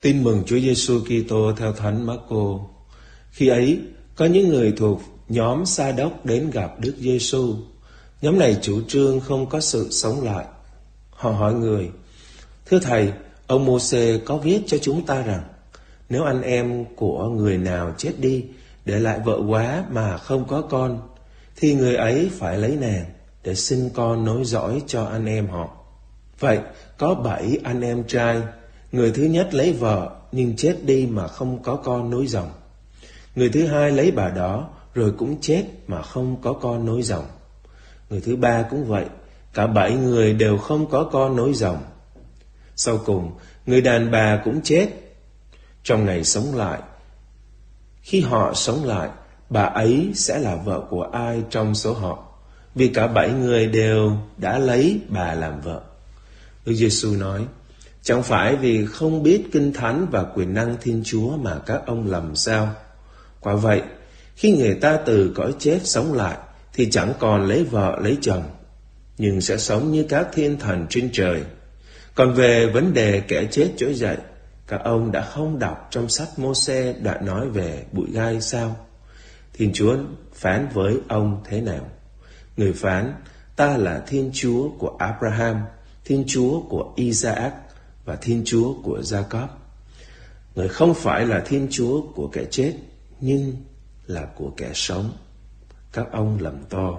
Tin mừng Chúa Giêsu Kitô theo Thánh Marco. Khi ấy, có những người thuộc nhóm Sa Đốc đến gặp Đức Giêsu. Nhóm này chủ trương không có sự sống lại. Họ hỏi người: Thưa Thầy, ông Mô-sê có viết cho chúng ta rằng nếu anh em của người nào chết đi, để lại vợ quá mà không có con, thì người ấy phải lấy nàng để sinh con nối dõi cho anh em họ. Vậy, có 7 anh em trai. Người thứ nhất lấy vợ nhưng chết đi mà không có con nối dòng. Người thứ hai lấy bà đó rồi cũng chết mà không có con nối dòng. Người thứ ba cũng vậy, cả 7 người đều không có con nối dòng. Sau cùng, người đàn bà cũng chết. Trong ngày sống lại, khi họ sống lại, bà ấy sẽ là vợ của ai trong số họ? Vì cả 7 người đều đã lấy bà làm vợ. Đức Giêsu nói: Chẳng phải vì không biết Kinh Thánh và quyền năng Thiên Chúa mà các ông lầm sao? Quả vậy, khi người ta từ cõi chết sống lại, thì chẳng còn lấy vợ lấy chồng, nhưng sẽ sống như các thiên thần trên trời. Còn về vấn đề kẻ chết trỗi dậy, các ông đã không đọc trong sách Mô-sê đoạn nói về bụi gai sao? Thiên Chúa phán với ông thế nào? Người phán: Ta là Thiên Chúa của Abraham, Thiên Chúa của Isaac và Thiên Chúa của Jacob. Người không phải là Thiên Chúa của kẻ chết, nhưng là của kẻ sống. Các ông lầm to.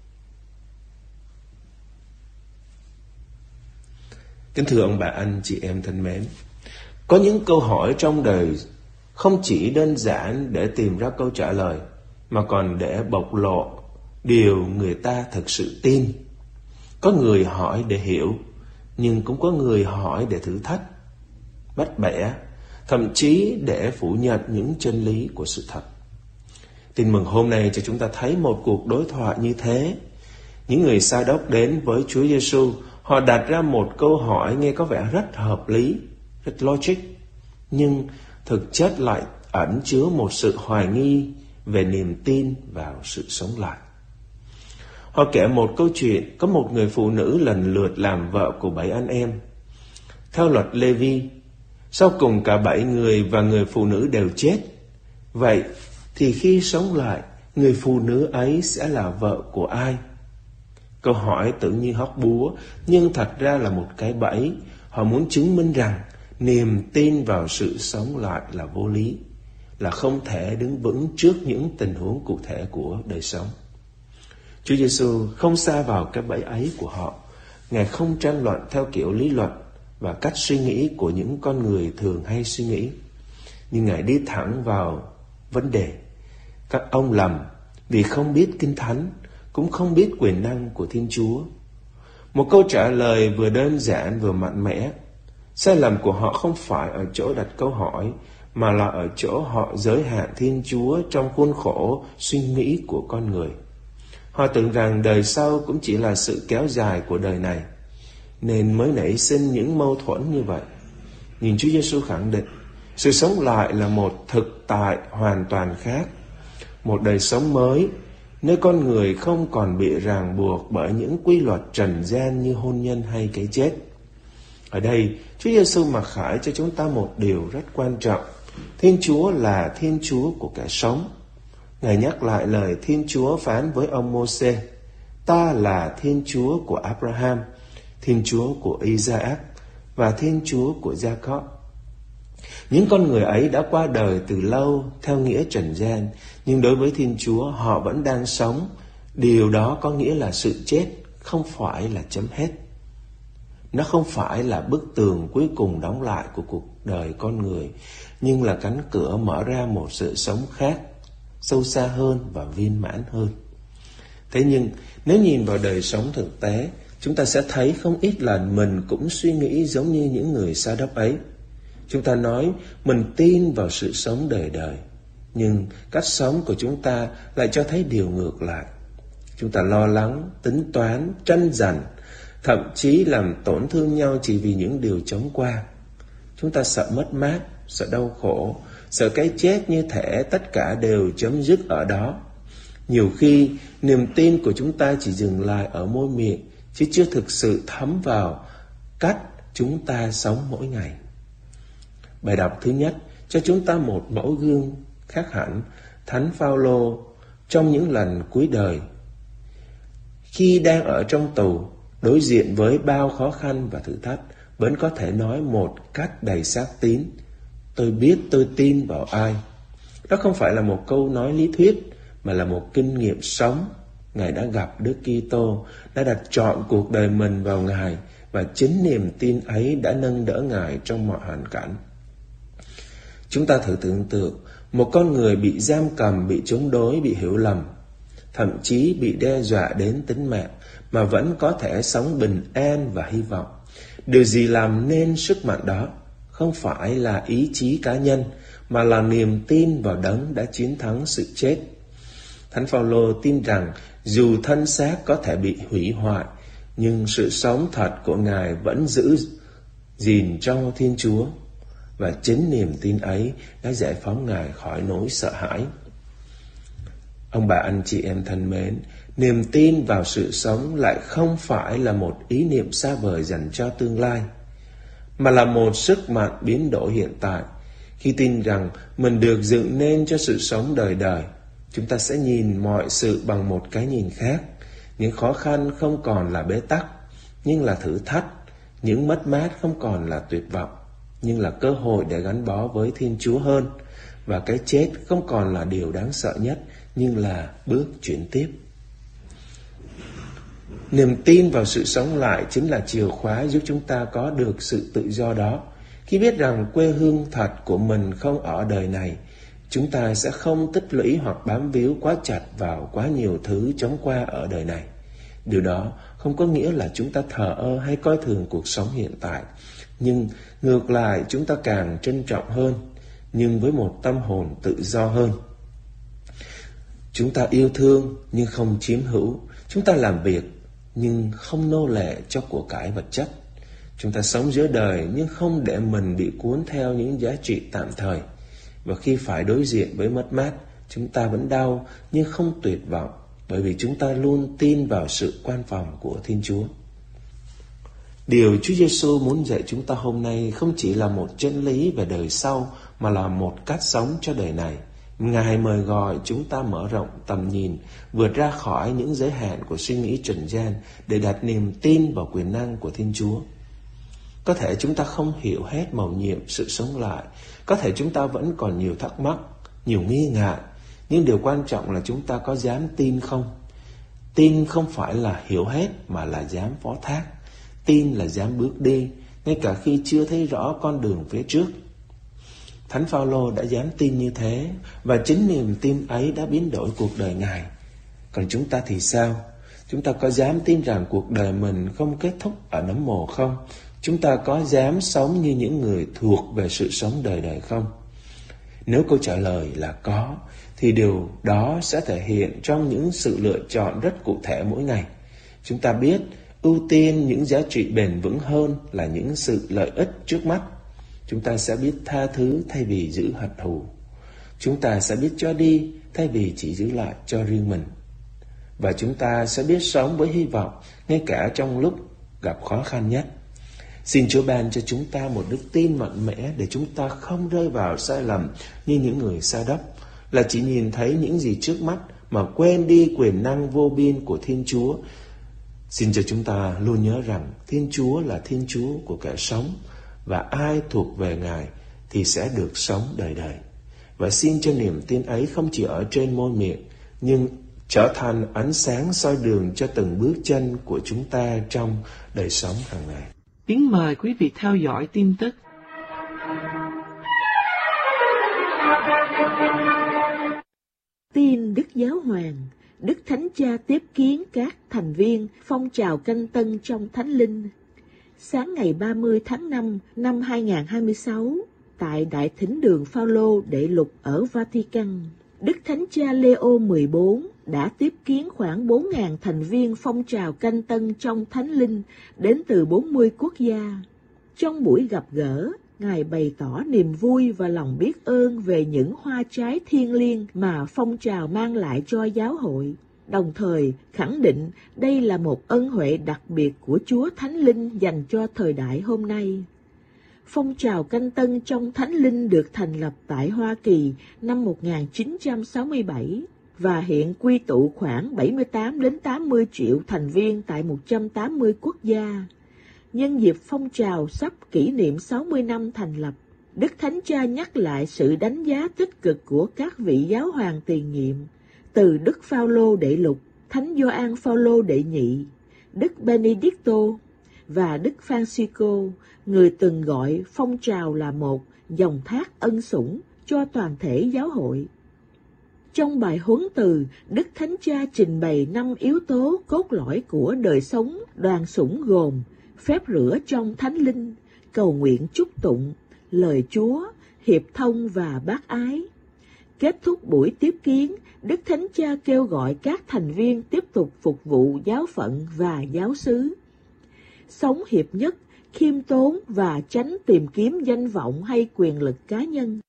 Kính thưa ông bà anh chị em thân mến, có những câu hỏi trong đời không chỉ đơn giản để tìm ra câu trả lời, mà còn để bộc lộ điều người ta thực sự tin. Có người hỏi để hiểu, nhưng cũng có người hỏi để thử thách, bắt bẻ, thậm chí để phủ nhận những chân lý của sự thật. Tin mừng hôm nay cho chúng ta thấy một cuộc đối thoại như thế. Những người Sa Đốc đến với Chúa Giêsu, họ đặt ra một câu hỏi nghe có vẻ rất hợp lý, rất logic, nhưng thực chất lại ẩn chứa một sự hoài nghi về niềm tin vào sự sống lại. Họ kể một câu chuyện có một người phụ nữ lần lượt làm vợ của 7 anh em. Theo luật Lê-vi, sau cùng cả 7 người và người phụ nữ đều chết. Vậy thì khi sống lại, người phụ nữ ấy sẽ là vợ của ai? Câu hỏi tưởng như hóc búa, nhưng thật ra là một cái bẫy. Họ muốn chứng minh rằng niềm tin vào sự sống lại là vô lý, là không thể đứng vững trước những tình huống cụ thể của đời sống. Chúa Giêsu không sa vào cái bẫy ấy của họ. Ngài không tranh luận theo kiểu lý luận và cách suy nghĩ của những con người thường hay suy nghĩ, nhưng Ngài đi thẳng vào vấn đề. Các ông lầm vì không biết Kinh Thánh, cũng không biết quyền năng của Thiên Chúa. Một câu trả lời vừa đơn giản vừa mạnh mẽ. Sai lầm của họ không phải ở chỗ đặt câu hỏi, mà là ở chỗ họ giới hạn Thiên Chúa trong khuôn khổ suy nghĩ của con người. Họ tưởng rằng đời sau cũng chỉ là sự kéo dài của đời này, nên mới nảy sinh những mâu thuẫn như vậy. Nhưng Chúa Giêsu khẳng định, sự sống lại là một thực tại hoàn toàn khác, một đời sống mới, nơi con người không còn bị ràng buộc bởi những quy luật trần gian như hôn nhân hay cái chết. Ở đây, Chúa Giêsu mặc khải cho chúng ta một điều rất quan trọng. Thiên Chúa là Thiên Chúa của kẻ sống. Ngài nhắc lại lời Thiên Chúa phán với ông Mô-sê: Ta là Thiên Chúa của Abraham, Thiên Chúa của Isaac và Thiên Chúa của Jacob. Những con người ấy đã qua đời từ lâu theo nghĩa trần gian, nhưng đối với Thiên Chúa họ vẫn đang sống. Điều đó có nghĩa là sự chết không phải là chấm hết. Nó không phải là bức tường cuối cùng đóng lại của cuộc đời con người, nhưng là cánh cửa mở ra một sự sống khác, sâu xa hơn và viên mãn hơn. Thế nhưng nếu nhìn vào đời sống thực tế, chúng ta sẽ thấy không ít lần mình cũng suy nghĩ giống như những người Sa Đốc ấy. Chúng ta nói mình tin vào sự sống đời đời, nhưng cách sống của chúng ta lại cho thấy điều ngược lại. Chúng ta lo lắng, tính toán, tranh giành, thậm chí làm tổn thương nhau chỉ vì những điều chóng qua. Chúng ta sợ mất mát, sợ đau khổ, sợ cái chết như thể tất cả đều chấm dứt ở đó. Nhiều khi niềm tin của chúng ta chỉ dừng lại ở môi miệng, chứ chưa thực sự thấm vào cách chúng ta sống mỗi ngày. Bài đọc thứ nhất cho chúng ta một mẫu gương khác hẳn, Thánh Phaolô trong những lần cuối đời. Khi đang ở trong tù, đối diện với bao khó khăn và thử thách, vẫn có thể nói một cách đầy xác tín: tôi biết tôi tin vào ai. Đó không phải là một câu nói lý thuyết, mà là một kinh nghiệm sống. Ngài đã gặp Đức Kitô, đã đặt trọn cuộc đời mình vào Ngài, và chính niềm tin ấy đã nâng đỡ Ngài trong mọi hoàn cảnh. Chúng ta thử tưởng tượng một con người bị giam cầm, bị chống đối, bị hiểu lầm, thậm chí bị đe dọa đến tính mạng, mà vẫn có thể sống bình an và hy vọng. Điều gì làm nên sức mạnh đó? Không phải là ý chí cá nhân, mà là niềm tin vào Đấng đã chiến thắng sự chết. Thánh Phaolô tin rằng dù thân xác có thể bị hủy hoại, nhưng sự sống thật của Ngài vẫn giữ gìn trong Thiên Chúa, và chính niềm tin ấy đã giải phóng Ngài khỏi nỗi sợ hãi. Ông bà anh chị em thân mến, niềm tin vào sự sống lại không phải là một ý niệm xa vời dành cho tương lai, mà là một sức mạnh biến đổi hiện tại. Khi tin rằng mình được dựng nên cho sự sống đời đời, chúng ta sẽ nhìn mọi sự bằng một cái nhìn khác. Những khó khăn không còn là bế tắc, nhưng là thử thách. Những mất mát không còn là tuyệt vọng, nhưng là cơ hội để gắn bó với Thiên Chúa hơn. Và cái chết không còn là điều đáng sợ nhất, nhưng là bước chuyển tiếp. Niềm tin vào sự sống lại chính là chìa khóa giúp chúng ta có được sự tự do đó. Khi biết rằng quê hương thật của mình không ở đời này, chúng ta sẽ không tích lũy hoặc bám víu quá chặt vào quá nhiều thứ chóng qua ở đời này. Điều đó không có nghĩa là chúng ta thờ ơ hay coi thường cuộc sống hiện tại, nhưng ngược lại chúng ta càng trân trọng hơn, nhưng với một tâm hồn tự do hơn. Chúng ta yêu thương nhưng không chiếm hữu. Chúng ta làm việc nhưng không nô lệ cho của cải vật chất. Chúng ta sống giữa đời nhưng không để mình bị cuốn theo những giá trị tạm thời. Và khi phải đối diện với mất mát, chúng ta vẫn đau nhưng không tuyệt vọng, bởi vì chúng ta luôn tin vào sự quan phòng của Thiên Chúa. Điều Chúa Giêsu muốn dạy chúng ta hôm nay không chỉ là một chân lý về đời sau, mà là một cách sống cho đời này. Ngài mời gọi chúng ta mở rộng tầm nhìn, vượt ra khỏi những giới hạn của suy nghĩ trần gian để đặt niềm tin vào quyền năng của Thiên Chúa. Có thể chúng ta không hiểu hết mầu nhiệm sự sống lại, có thể chúng ta vẫn còn nhiều thắc mắc, nhiều nghi ngại, nhưng điều quan trọng là chúng ta có dám tin không? Tin không phải là hiểu hết, mà là dám phó thác. Tin là dám bước đi, ngay cả khi chưa thấy rõ con đường phía trước. Thánh Phaolô đã dám tin như thế, và chính niềm tin ấy đã biến đổi cuộc đời Ngài. Còn chúng ta thì sao? Chúng ta có dám tin rằng cuộc đời mình không kết thúc ở nấm mồ không? Chúng ta có dám sống như những người thuộc về sự sống đời đời không? Nếu câu trả lời là có, thì điều đó sẽ thể hiện trong những sự lựa chọn rất cụ thể mỗi ngày. Chúng ta biết ưu tiên những giá trị bền vững hơn là những sự lợi ích trước mắt. Chúng ta sẽ biết tha thứ thay vì giữ hận thù. Chúng ta sẽ biết cho đi thay vì chỉ giữ lại cho riêng mình. Và chúng ta sẽ biết sống với hy vọng ngay cả trong lúc gặp khó khăn nhất. Xin Chúa ban cho chúng ta một đức tin mạnh mẽ để chúng ta không rơi vào sai lầm như những người sa đốc, là chỉ nhìn thấy những gì trước mắt mà quên đi quyền năng vô biên của Thiên Chúa. Xin cho chúng ta luôn nhớ rằng Thiên Chúa là Thiên Chúa của kẻ sống, và ai thuộc về Ngài thì sẽ được sống đời đời. Và xin cho niềm tin ấy không chỉ ở trên môi miệng, nhưng trở thành ánh sáng soi đường cho từng bước chân của chúng ta trong đời sống hàng ngày. Kính mời quý vị theo dõi tin tức. Tin Đức Giáo Hoàng, Đức Thánh Cha tiếp kiến các thành viên phong trào canh tân trong Thánh Linh. Sáng ngày 30 tháng 5 năm 2026, tại Đại Thính đường Phaolô Đệ Lục ở Vatican, Đức Thánh Cha Leo 14 đã tiếp kiến khoảng 4.000 thành viên phong trào canh tân trong Thánh Linh đến từ 40 quốc gia. Trong buổi gặp gỡ, Ngài bày tỏ niềm vui và lòng biết ơn về những hoa trái thiêng liêng mà phong trào mang lại cho giáo hội, đồng thời khẳng định đây là một ân huệ đặc biệt của Chúa Thánh Linh dành cho thời đại hôm nay. Phong trào canh tân trong Thánh Linh được thành lập tại Hoa Kỳ năm 1967 và hiện quy tụ khoảng 78 đến 80 triệu thành viên tại 180 quốc gia. Nhân dịp phong trào sắp kỷ niệm 60 năm thành lập, Đức Thánh Cha nhắc lại sự đánh giá tích cực của các vị giáo hoàng tiền nhiệm, từ Đức Phao-lô đệ lục, Thánh Gioan Phao-lô đệ nhị, Đức Benedicto và Đức Francisco, người từng gọi phong trào là một dòng thác ân sủng cho toàn thể giáo hội. Trong bài huấn từ, Đức Thánh Cha trình bày 5 yếu tố cốt lõi của đời sống đoàn sủng gồm phép rửa trong Thánh Linh, cầu nguyện chúc tụng, lời Chúa, hiệp thông và bác ái. Kết thúc buổi tiếp kiến, Đức Thánh Cha kêu gọi các thành viên tiếp tục phục vụ giáo phận và giáo xứ. Sống hiệp nhất, khiêm tốn và tránh tìm kiếm danh vọng hay quyền lực cá nhân.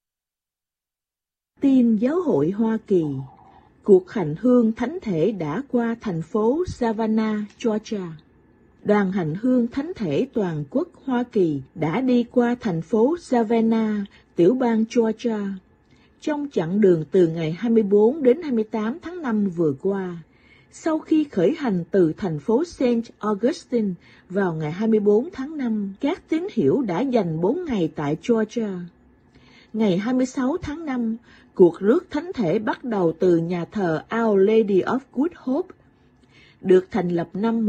Tin Giáo hội Hoa Kỳ. Cuộc hành hương thánh thể đã qua thành phố Savannah, Georgia. Đoàn hành hương thánh thể toàn quốc Hoa Kỳ đã đi qua thành phố Savannah, tiểu bang Georgia. Trong chặng đường từ ngày 24 đến 28 tháng 5 vừa qua, sau khi khởi hành từ thành phố St. Augustine vào ngày 24 tháng 5, các tín hữu đã dành 4 ngày tại Georgia. Ngày 26 tháng 5, cuộc rước thánh thể bắt đầu từ nhà thờ Our Lady of Good Hope, được thành lập năm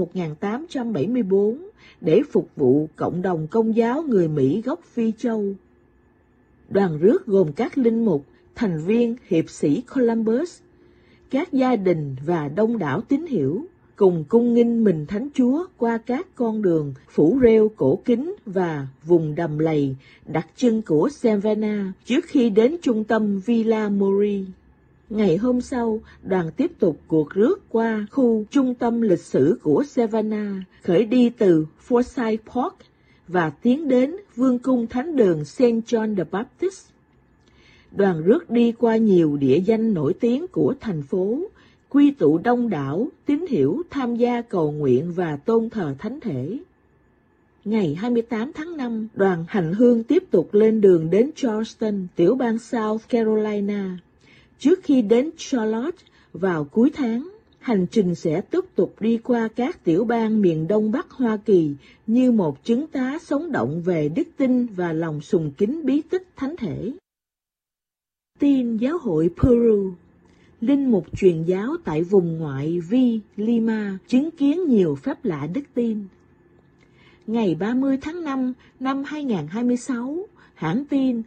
1874 để phục vụ cộng đồng Công giáo người Mỹ gốc Phi Châu. Đoàn rước gồm các linh mục, thành viên hiệp sĩ Columbus, các gia đình và đông đảo tín hữu, cùng cung nghinh mình Thánh Chúa qua các con đường phủ rêu cổ kính và vùng đầm lầy đặc trưng của Savannah trước khi đến trung tâm Villa Mori. Ngày hôm sau, đoàn tiếp tục cuộc rước qua khu trung tâm lịch sử của Savannah, khởi đi từ Forsyth Park và tiến đến Vương cung Thánh đường St. John the Baptist. Đoàn rước đi qua nhiều địa danh nổi tiếng của thành phố, quy tụ đông đảo tín hữu tham gia cầu nguyện và tôn thờ thánh thể. Ngày 28 tháng 5, đoàn hành hương tiếp tục lên đường đến Charleston, tiểu bang South Carolina. Trước khi đến Charlotte vào cuối tháng, hành trình sẽ tiếp tục đi qua các tiểu bang miền Đông Bắc Hoa Kỳ như một chứng tá sống động về đức tin và lòng sùng kính bí tích thánh thể. Tin Giáo hội Peru. Linh mục truyền giáo tại vùng ngoại Vi, Lima, chứng kiến nhiều phép lạ đức tin. Ngày 30 tháng 5 năm 2026, hãng tin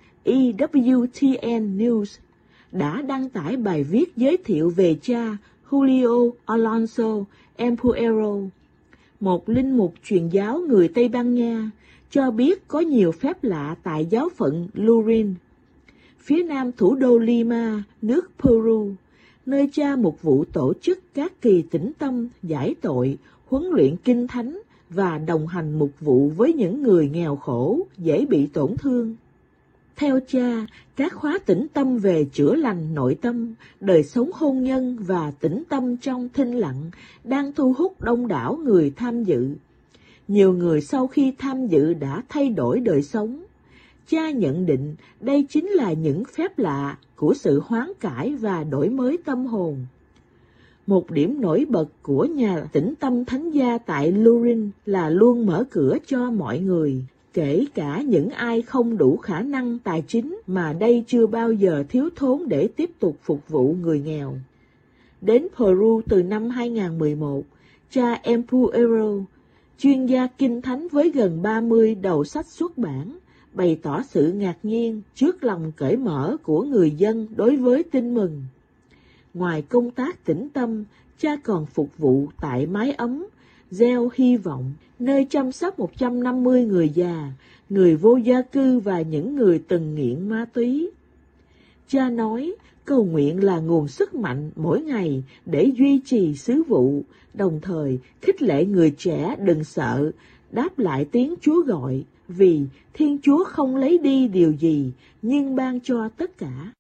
EWTN News đã đăng tải bài viết giới thiệu về cha Julio Alonso Empuero, một linh mục truyền giáo người Tây Ban Nha, cho biết có nhiều phép lạ tại giáo phận Lurin, phía nam thủ đô Lima, nước Peru, nơi cha mục vụ tổ chức các kỳ tĩnh tâm, giải tội, huấn luyện kinh thánh và đồng hành mục vụ với những người nghèo khổ, dễ bị tổn thương. Theo cha, các khóa tĩnh tâm về chữa lành nội tâm, đời sống hôn nhân và tĩnh tâm trong thinh lặng đang thu hút đông đảo người tham dự. Nhiều người sau khi tham dự đã thay đổi đời sống. Cha nhận định đây chính là những phép lạ của sự hoán cải và đổi mới tâm hồn. Một điểm nổi bật của nhà tĩnh tâm thánh gia tại Lurin là luôn mở cửa cho mọi người, kể cả những ai không đủ khả năng tài chính mà đây chưa bao giờ thiếu thốn để tiếp tục phục vụ người nghèo. Đến Peru từ năm 2011, cha Empuero, chuyên gia kinh thánh với gần 30 đầu sách xuất bản, bày tỏ sự ngạc nhiên trước lòng cởi mở của người dân đối với tin mừng. Ngoài công tác tĩnh tâm, cha còn phục vụ tại mái ấm, gieo hy vọng, nơi chăm sóc 150 người già, người vô gia cư và những người từng nghiện ma túy. Cha nói, cầu nguyện là nguồn sức mạnh mỗi ngày để duy trì sứ vụ, đồng thời khích lệ người trẻ đừng sợ, đáp lại tiếng Chúa gọi, vì Thiên Chúa không lấy đi điều gì, nhưng ban cho tất cả.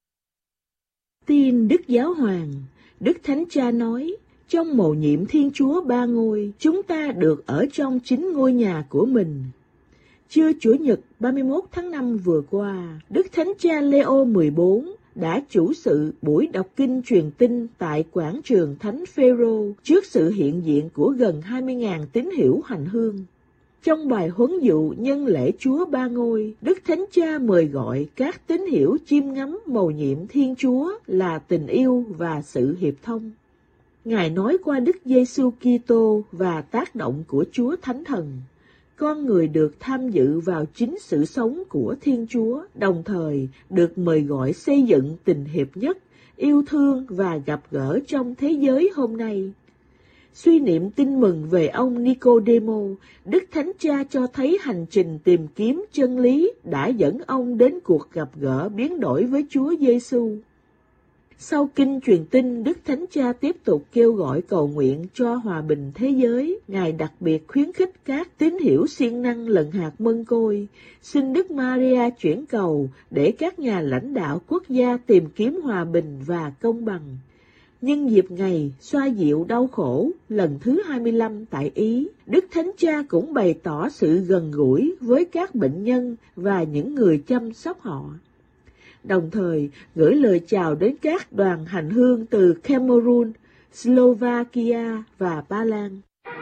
Tin Đức Giáo Hoàng. Đức Thánh Cha nói, trong mầu nhiệm Thiên Chúa ba ngôi, chúng ta được ở trong chính ngôi nhà của mình. Trưa Chủ nhật 31 tháng 5 vừa qua, Đức Thánh Cha Leo XIV đã chủ sự buổi đọc kinh truyền tin tại quảng trường Thánh Phêrô trước sự hiện diện của gần 20.000 tín hữu hành hương. Trong bài huấn dụ nhân lễ Chúa Ba Ngôi, Đức Thánh Cha mời gọi các tín hữu chiêm ngắm mầu nhiệm Thiên Chúa là tình yêu và sự hiệp thông. Ngài nói qua Đức Giêsu Kitô và tác động của Chúa Thánh Thần, con người được tham dự vào chính sự sống của Thiên Chúa, đồng thời được mời gọi xây dựng tình hiệp nhất, yêu thương và gặp gỡ trong thế giới hôm nay. Suy niệm tin mừng về ông Nicodemo, Đức Thánh Cha cho thấy hành trình tìm kiếm chân lý đã dẫn ông đến cuộc gặp gỡ biến đổi với Chúa Giêsu. Sau kinh truyền tin, Đức Thánh Cha tiếp tục kêu gọi cầu nguyện cho hòa bình thế giới. Ngài đặc biệt khuyến khích các tín hữu siêng năng lần hạt mân côi, xin Đức Maria chuyển cầu để các nhà lãnh đạo quốc gia tìm kiếm hòa bình và công bằng. Nhân dịp ngày xoa dịu đau khổ lần thứ 25 tại Ý, Đức Thánh Cha cũng bày tỏ sự gần gũi với các bệnh nhân và những người chăm sóc họ, đồng thời gửi lời chào đến các đoàn hành hương từ Cameroon, Slovakia và Ba Lan.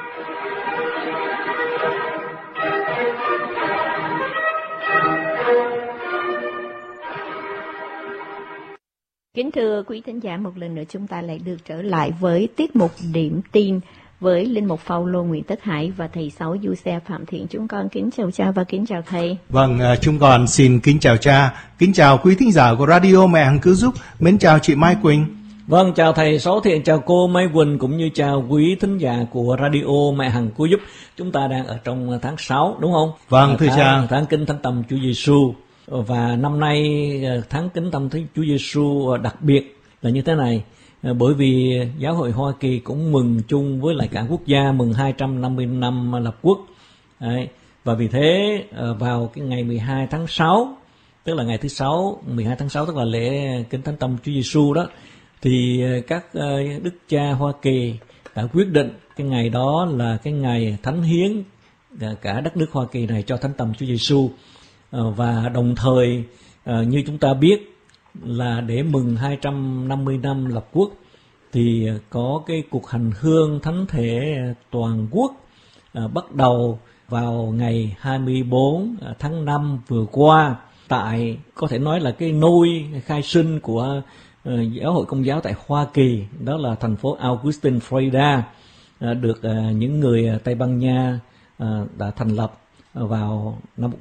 Kính thưa quý thính giả, một lần nữa chúng ta lại được trở lại với tiết mục Điểm Tin với Linh mục Phaolô Nguyễn Tất Hải và thầy Sáu Giuse Phạm Thiện. Chúng con kính chào cha và kính chào thầy. Vâng, chúng con xin kính chào cha, kính chào quý thính giả của Radio Mẹ Hằng Cứu Giúp, mến chào chị Mai Quỳnh. Vâng, chào thầy Sáu Thiện, chào cô Mai Quỳnh cũng như chào quý thính giả của Radio Mẹ Hằng Cứu Giúp. Chúng ta đang ở trong tháng 6 đúng không? Vâng, thưa cha. Tháng Kinh Thánh Tâm Chúa Giêsu. Và năm nay tháng Kính Tâm Chúa Giêsu đặc biệt là như thế này, bởi vì Giáo hội Hoa Kỳ cũng mừng chung với lại cả quốc gia mừng 250 năm lập quốc. Đấy. Và vì thế vào cái ngày 12 tháng 6, tức là ngày thứ 6, 12 tháng 6 tức là lễ Kính Thánh Tâm Chúa Giêsu đó, thì các đức cha Hoa Kỳ đã quyết định cái ngày đó là cái ngày thánh hiến cả đất nước Hoa Kỳ này cho Thánh Tâm Chúa Giêsu. Và đồng thời như chúng ta biết là để mừng 250 năm lập quốc thì có cái cuộc hành hương thánh thể toàn quốc bắt đầu vào ngày 24 tháng 5 vừa qua tại, có thể nói là cái nôi khai sinh của Giáo hội Công giáo tại Hoa Kỳ, đó là thành phố Augustine, Florida, được những người Tây Ban Nha đã thành lập vào năm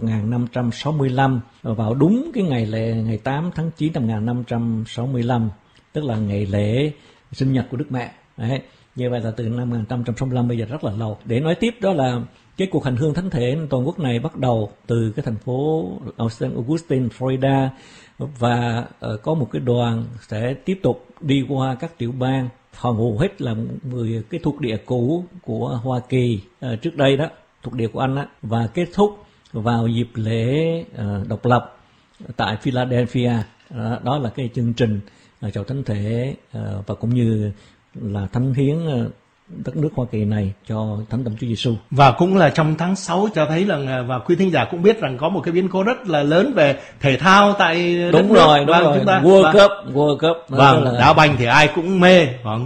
1565, vào đúng cái ngày lễ ngày 8 tháng 9 năm 1565, tức là ngày lễ sinh nhật của Đức Mẹ. Đấy. Như vậy là từ năm 1565 bây giờ rất là lâu. Để nói tiếp đó là cái cuộc hành hương thánh thể toàn quốc này bắt đầu từ cái thành phố Augustine, Florida, và có một cái đoàn sẽ tiếp tục đi qua các tiểu bang, hầu hết là người cái thuộc địa cũ của Hoa Kỳ trước đây đó, thuộc địa của Anh á, và kết thúc vào dịp lễ độc lập tại Philadelphia. Đó là cái chương trình chào thánh thể và cũng như là thánh hiến đất nước Hoa Kỳ này cho Thánh Tâm Chúa Giêsu. Và cũng là trong tháng 6 cho thấy là, và quý thính giả cũng biết rằng có một cái biến cố rất là lớn về thể thao tại đất nước. Đúng rồi. Chúng ta World Cup. Vâng, là đá banh thì ai cũng mê.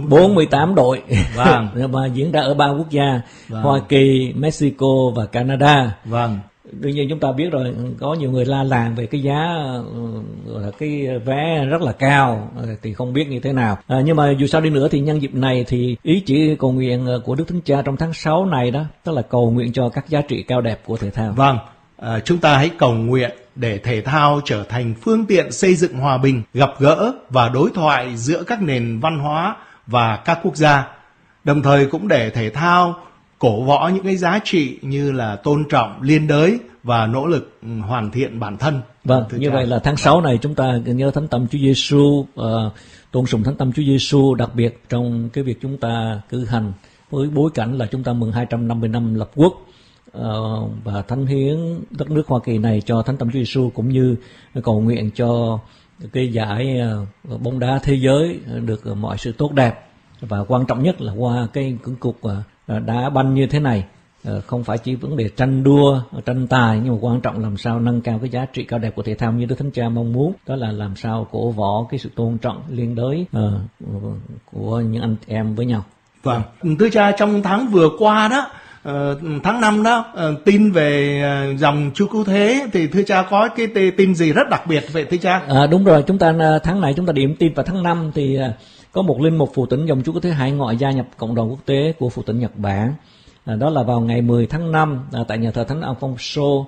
48 đội. Vâng. Mà diễn ra ở 3 quốc gia, vâng. Hoa Kỳ, Mexico và Canada. Vâng. Đương nhiên chúng ta biết rồi, có nhiều người la làng về cái giá, cái vé rất là cao, thì không biết như thế nào. Nhưng mà dù sao đi nữa thì nhân dịp này thì ý chỉ cầu nguyện của Đức Thánh Cha trong tháng 6 này đó, tức là cầu nguyện cho các giá trị cao đẹp của thể thao. Vâng, chúng ta hãy cầu nguyện để thể thao trở thành phương tiện xây dựng hòa bình, gặp gỡ và đối thoại giữa các nền văn hóa và các quốc gia. Đồng thời cũng để thể thao cổ võ những cái giá trị như là tôn trọng, liên đới và nỗ lực hoàn thiện bản thân. Vâng, như vậy là tháng 6 này chúng ta nhớ Thánh Tâm Chúa Giêsu, tôn sùng Thánh Tâm Chúa Giêsu, đặc biệt trong cái việc chúng ta cử hành với bối cảnh là chúng ta mừng 250 năm lập quốc và thánh hiến đất nước Hoa Kỳ này cho Thánh Tâm Chúa Giêsu, cũng như cầu nguyện cho cái giải bóng đá thế giới được mọi sự tốt đẹp, và quan trọng nhất là qua cái cuộc đá banh như thế này không phải chỉ vấn đề tranh đua, tranh tài, nhưng mà quan trọng làm sao nâng cao cái giá trị cao đẹp của thể thao như Đức Thánh Cha mong muốn, đó là làm sao cổ võ cái sự tôn trọng liên đới của những anh em với nhau. Vâng, thưa cha, trong tháng vừa qua đó, tháng 5 đó, tin về dòng Chúa Cứu Thế thì thưa cha có cái tin gì rất đặc biệt vậy thưa cha? Đúng rồi, chúng ta tháng này chúng ta điểm tin vào tháng 5 thì có một linh mục phụ tỉnh dòng Chúa Cứu Thế hải ngoại gia nhập cộng đồng quốc tế của phụ tỉnh Nhật Bản. Đó là vào ngày 10 tháng 5 tại nhà thờ Thánh Alfonso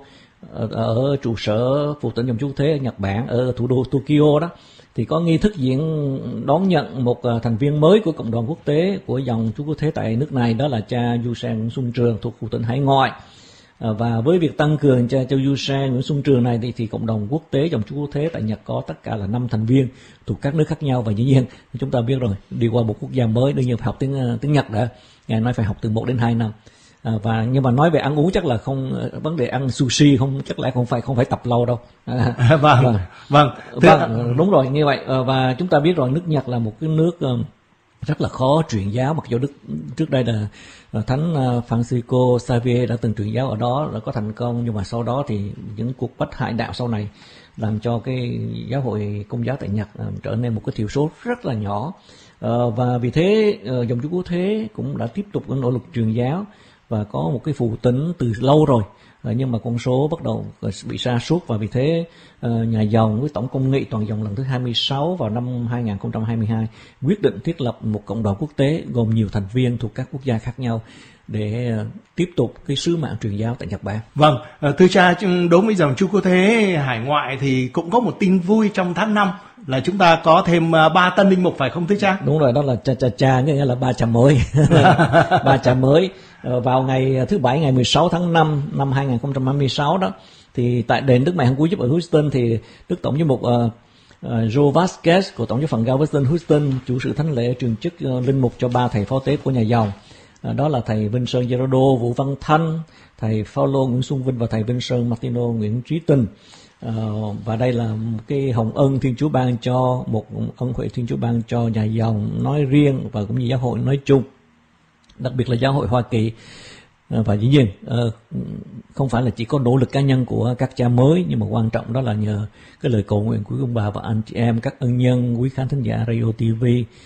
ở trụ sở phụ tỉnh dòng Chúa Cứu Thế ở Nhật Bản, ở thủ đô Tokyo đó, thì có nghi thức diễn đón nhận một thành viên mới của cộng đồng quốc tế của dòng Chúa Cứu Thế tại nước này, đó là cha Du Xe Nguyễn Xuân Trường thuộc phụ tỉnh hải ngoại. Và với việc tăng cường cha Du Xe Nguyễn Xuân Trường này thì cộng đồng quốc tế dòng Chúa Cứu Thế tại Nhật có tất cả là 5 thành viên thuộc các nước khác nhau. Và dĩ nhiên chúng ta biết rồi, đi qua một quốc gia mới đương nhiên phải học tiếng Nhật đã. Ngài nói phải học từ 1 đến 2 năm. Nhưng mà nói về ăn uống chắc là không, vấn đề ăn sushi không, chắc là không phải tập lâu đâu. Vâng, đúng rồi như vậy. Và chúng ta biết rồi, nước Nhật là một cái nước rất là khó truyền giáo, mặc dù trước đây là Thánh Francisco Xavier đã từng truyền giáo ở đó, đã có thành công, nhưng mà sau đó thì những cuộc bắt hại đạo sau này làm cho cái giáo hội Công giáo tại Nhật trở nên một cái thiểu số rất là nhỏ. Và vì thế dòng Chúa Cứu Thế cũng đã tiếp tục nỗ lực truyền giáo và có một cái phụ tỉnh từ lâu rồi, nhưng mà con số bắt đầu bị sa sút, và vì thế nhà dòng với tổng công nghị toàn dòng lần thứ 26 vào năm 2022 quyết định thiết lập một cộng đồng quốc tế gồm nhiều thành viên thuộc các quốc gia khác nhau để tiếp tục cái sứ mạng truyền giáo tại Nhật Bản. Vâng, thưa cha, đối với dòng Chúa Cứu Thế hải ngoại thì cũng có một tin vui trong tháng 5 là chúng ta có thêm 3 tân linh mục phải không thưa cha? Đúng rồi, đó là nghĩa là 3 cha mới. 3 cha mới vào ngày thứ Bảy, ngày 16 tháng 5 năm 2026 đó, thì tại đền Đức Mẹ Hằng Cứu Giúp ở Houston thì Đức Tổng giám mục Joe Vasquez của Tổng giáo phận Galveston Houston chủ sự thánh lễ truyền chức linh mục cho 3 thầy phó tế của nhà dòng. Đó là thầy Vinh Sơn Gerardo Vũ Văn Thanh, thầy Phaolô Nguyễn Xuân Vinh và thầy Vinh Sơn Martino Nguyễn Trí Tình. Và đây là một cái hồng ân Thiên Chúa ban cho, một ân huệ Thiên Chúa ban cho nhà dòng nói riêng và cũng như giáo hội nói chung, đặc biệt là giáo hội Hoa Kỳ. Và dĩ nhiên không phải là chỉ có nỗ lực cá nhân của các cha mới, nhưng mà quan trọng đó là nhờ cái lời cầu nguyện của ông bà và anh chị em, các ân nhân, quý khán thính giả Radio TV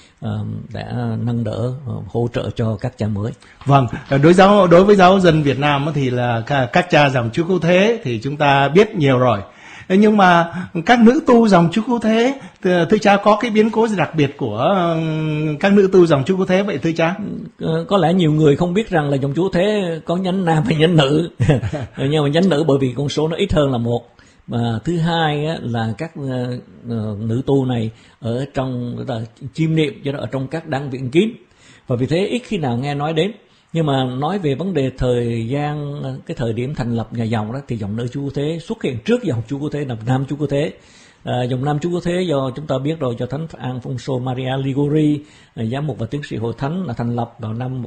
đã nâng đỡ, hỗ trợ cho các cha mới. Vâng, đối với giáo dân Việt Nam thì là các cha dòng Chúa Cứu Thế thì chúng ta biết nhiều rồi. Nhưng mà các nữ tu dòng Chúa Cứu Thế, thưa cha, có cái biến cố gì đặc biệt của các nữ tu dòng Chúa Cứu Thế vậy thưa cha? Có lẽ nhiều người không biết rằng là dòng Chúa Cứu Thế có nhánh nam và nhánh nữ. Nhưng mà nhánh nữ bởi vì con số nó ít hơn là 1. Mà thứ hai là các nữ tu này ở trong chiêm niệm, cho đó ở trong các đăng viện kín, và vì thế ít khi nào nghe nói đến. Nhưng mà nói về vấn đề thời gian, cái thời điểm thành lập nhà dòng đó, thì dòng nữ Chúa Cứu Thế xuất hiện trước dòng Chúa Cứu Thế là nam Chúa Cứu Thế. Dòng nam Chúa Cứu Thế do chúng ta biết rồi, do Thánh Alfonso Maria Ligori, giám mục và tiến sĩ hội thánh, là thành lập vào năm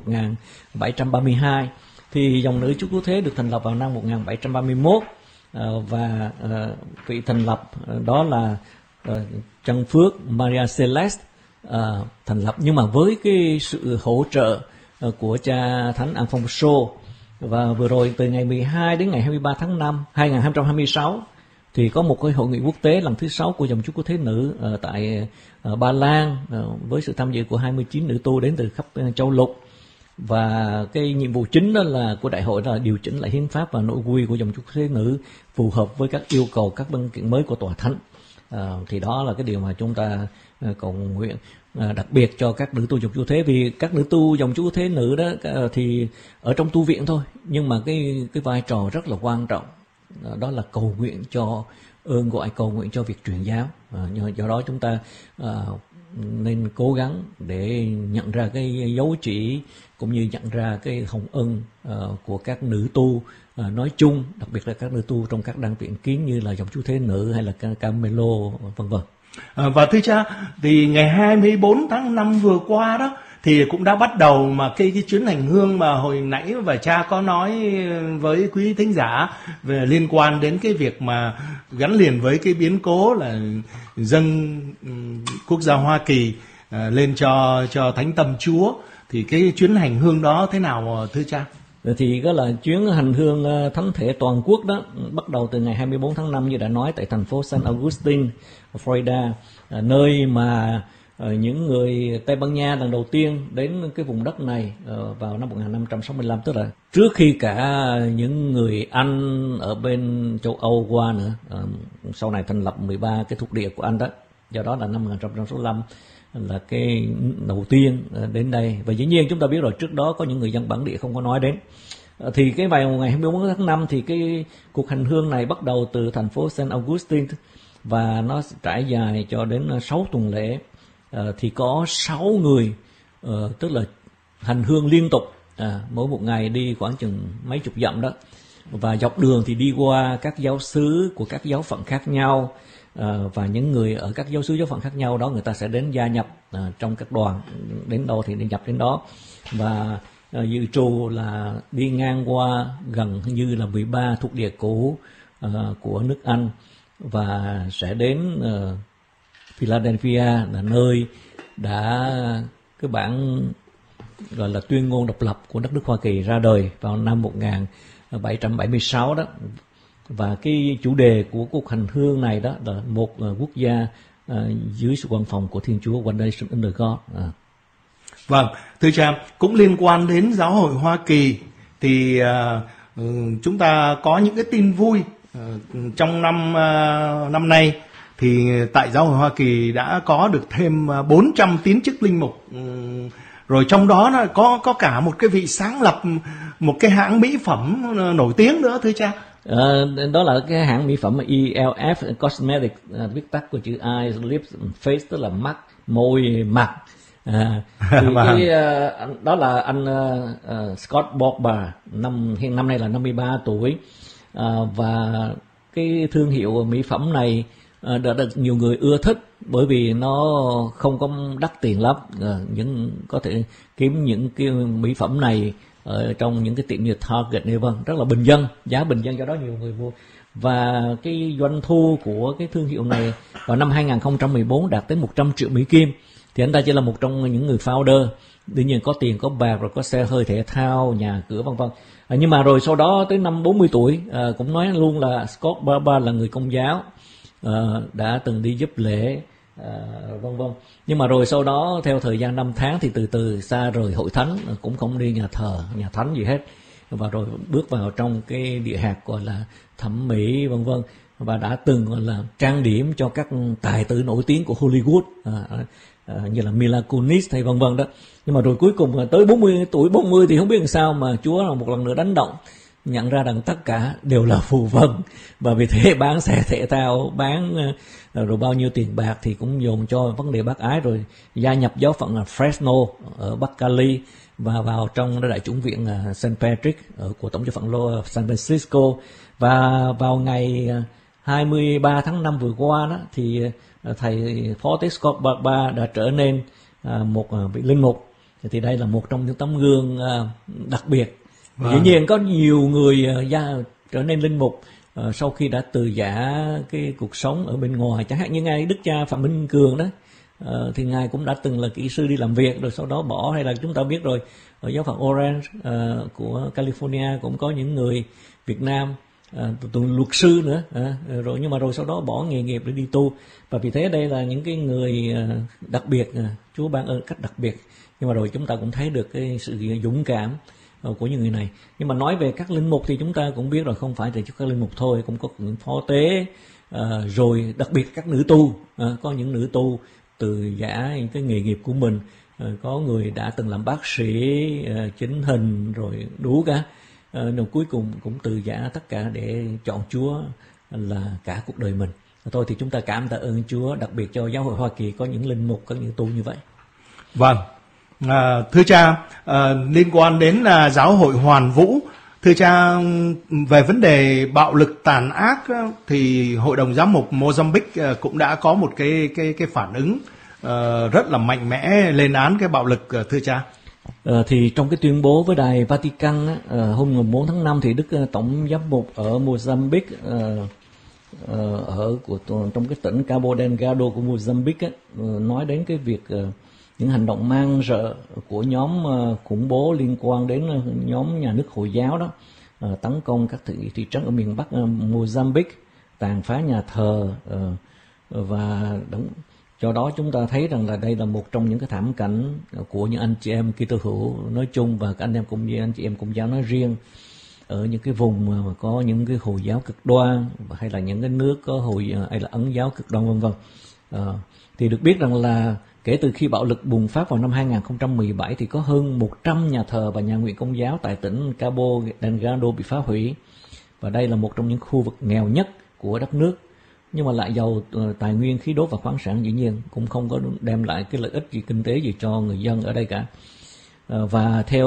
1732. Thì dòng nữ Chúa Cứu Thế được thành lập vào năm 1731. Và vị thành lập đó là Trân Phước Maria Celeste thành lập, nhưng mà với cái sự hỗ trợ của cha Thánh Alfonso. Và vừa rồi từ ngày 12 đến ngày 23 tháng 5 2026 thì có một cái hội nghị quốc tế lần thứ 6 của dòng Chúa Cứu Thế nữ tại Ba Lan, với sự tham dự của 29 nữ tu đến từ khắp châu lục. Và cái nhiệm vụ chính đó là của đại hội là điều chỉnh lại hiến pháp và nội quy của dòng Chúa Cứu Thế nữ phù hợp với các yêu cầu, các văn kiện mới của Tòa Thánh. Thì đó là cái điều mà chúng ta cầu nguyện đặc biệt cho các nữ tu dòng Chúa Thế, vì các nữ tu dòng Chúa Cứu Thế nữ đó thì ở trong tu viện thôi, nhưng mà cái vai trò rất là quan trọng, đó là cầu nguyện cho ơn gọi, cầu nguyện cho việc truyền giáo. Do đó chúng ta nên cố gắng để nhận ra cái dấu chỉ cũng như nhận ra cái hồng ân của các nữ tu nói chung, đặc biệt là các nữ tu trong các đăng viện kiến như là dòng Chúa Thế nữ hay là Carmelo vân vân. Và thưa cha, thì ngày 24 tháng 5 vừa qua đó thì cũng đã bắt đầu mà cái chuyến hành hương mà hồi nãy và cha có nói với quý thính giả về liên quan đến cái việc mà gắn liền với cái biến cố là dâng quốc gia Hoa Kỳ lên cho Thánh Tâm Chúa. Thì cái chuyến hành hương đó thế nào thưa cha? Thì đó là chuyến hành hương thánh thể toàn quốc đó, bắt đầu từ ngày 24 tháng 5 như đã nói tại thành phố San Agustin, Florida, nơi mà những người Tây Ban Nha lần đầu tiên đến cái vùng đất này vào năm 1565, tức là trước khi cả những người Anh ở bên châu Âu qua nữa, sau này thành lập 13 cái thuộc địa của Anh đó. Do đó là năm 1565 là cái đầu tiên đến đây. Và dĩ nhiên chúng ta biết rồi, trước đó có những người dân bản địa không có nói đến. Thì cái vào ngày 24 tháng 5 thì cái cuộc hành hương này bắt đầu từ thành phố San Agustin và nó trải dài cho đến 6 tuần lễ. Thì có 6 người, tức là hành hương liên tục, mỗi một ngày đi khoảng chừng mấy chục dặm đó. Và dọc đường thì đi qua các giáo xứ của các giáo phận khác nhau, và những người ở các giáo xứ giáo phận khác nhau đó, người ta sẽ đến gia nhập trong các đoàn, đến đâu thì đi nhập đến đó. Và dự trù là đi ngang qua gần như là 13 thuộc địa cũ của nước Anh, và sẽ đến Philadelphia, là nơi đã cái bản gọi là tuyên ngôn độc lập của đất nước Hoa Kỳ ra đời vào năm 1776 đó. Và cái chủ đề của cuộc hành hương này đó là một quốc gia dưới sự quan phòng của Thiên Chúa, One Nation Under God. Vâng, thưa cha, cũng liên quan đến giáo hội Hoa Kỳ thì chúng ta có những cái tin vui trong năm nay. Thì tại giáo hội Hoa Kỳ đã có được thêm 400 tín chức linh mục, rồi trong đó là có cả một cái vị sáng lập một cái hãng mỹ phẩm nổi tiếng nữa, thưa cha. Đó là cái hãng mỹ phẩm ELF Cosmetics, viết tắt của chữ Eyes, Lips, Face, tức là mắt, môi, mặt. Thì đó là anh Scott Barber, hiện năm nay là 53 tuổi, và cái thương hiệu mỹ phẩm này đã được nhiều người ưa thích, bởi vì nó không có đắt tiền lắm. Những có thể kiếm những cái mỹ phẩm này ở trong những cái tiệm như Target này, vâng, rất là bình dân, giá bình dân, do đó nhiều người mua. Và cái doanh thu của cái thương hiệu này vào năm 2014 đạt tới 100 triệu Mỹ Kim. Thì anh ta chỉ là một trong những người founder, đương nhiên có tiền, có bạc, rồi có xe hơi thể thao, nhà cửa vân vân. Nhưng mà rồi sau đó tới năm 40 tuổi, cũng nói luôn là Scott Barber là người Công giáo, đã từng đi giúp lễ, vân vân. Nhưng mà rồi sau đó theo thời gian năm tháng thì từ từ xa rời hội thánh, cũng không đi nhà thờ, nhà thánh gì hết, và rồi bước vào trong cái địa hạt gọi là thẩm mỹ, vân vân. Và đã từng gọi là trang điểm cho các tài tử nổi tiếng của Hollywood, như là Mila Kunis hay vân vân đó. Nhưng mà rồi cuối cùng tới 40 thì không biết làm sao mà Chúa là một lần nữa đánh động, nhận ra rằng tất cả đều là phù vân, và vì thế bán xe thể thao, bán rồi bao nhiêu tiền bạc thì cũng dồn cho vấn đề bác ái, rồi gia nhập giáo phận là Fresno ở Bắc Cali, và vào trong đại chủng viện St. Patrick của tổng giáo phận San Francisco. Và vào ngày 23 tháng 5 vừa qua đó thì thầy phó tế Scott Barber đã trở nên một vị linh mục. Thì đây là một trong những tấm gương đặc biệt. Dĩ nhiên có nhiều người trở nên linh mục sau khi đã từ giã cái cuộc sống ở bên ngoài, chẳng hạn như ngài Đức cha Phạm Minh Cường đó, thì ngài cũng đã từng là kỹ sư đi làm việc rồi sau đó bỏ. Hay là chúng ta biết rồi, ở giáo phận Orange của California cũng có những người Việt Nam luật sư nữa, rồi nhưng mà rồi sau đó bỏ nghề nghiệp để đi tu. Và vì thế đây là những cái người đặc biệt, Chúa ban ơn cách đặc biệt. Nhưng mà rồi chúng ta cũng thấy được cái sự dũng cảm của những người này. Nhưng mà nói về các linh mục thì chúng ta cũng biết rồi, không phải chỉ các linh mục thôi, cũng có những phó tế, rồi đặc biệt các nữ tu, có những nữ tu từ giã cái nghề nghiệp của mình, có người đã từng làm bác sĩ, chỉnh hình, rồi đủ cả, rồi cuối cùng cũng từ giã tất cả để chọn Chúa là cả cuộc đời mình. Thôi thì chúng ta cảm tạ ơn Chúa, đặc biệt cho giáo hội Hoa Kỳ có những linh mục, có những tu như vậy. Vâng. Thưa cha, liên quan đến giáo hội Hoàn Vũ, thưa cha, về vấn đề bạo lực tàn ác thì Hội đồng Giám mục Mozambique cũng đã có một cái phản ứng rất là mạnh mẽ lên án cái bạo lực, thưa cha. Thì trong cái tuyên bố với Đài Vatican hôm 4 tháng 5 thì Đức Tổng Giám mục ở Mozambique, trong cái tỉnh Cabo Delgado của Mozambique nói đến cái việc những hành động man rợ của nhóm khủng bố liên quan đến nhóm nhà nước Hồi giáo đó, tấn công các thị trấn ở miền Bắc Mozambique, tàn phá nhà thờ, và do đó chúng ta thấy rằng là đây là một trong những cái thảm cảnh của những anh chị em Kitô hữu nói chung và các anh chị em Công giáo nói riêng ở những cái vùng mà có những cái Hồi giáo cực đoan hay là những cái nước có hay là Ấn giáo cực đoan vân vân. Thì được biết rằng là kể từ khi bạo lực bùng phát vào năm 2017 thì có hơn 100 nhà thờ và nhà nguyện Công giáo tại tỉnh Cabo Delgado bị phá hủy, và đây là một trong những khu vực nghèo nhất của đất nước. Nhưng mà lại giàu tài nguyên khí đốt và khoáng sản, dĩ nhiên cũng không có đem lại cái lợi ích gì kinh tế gì cho người dân ở đây cả. Và theo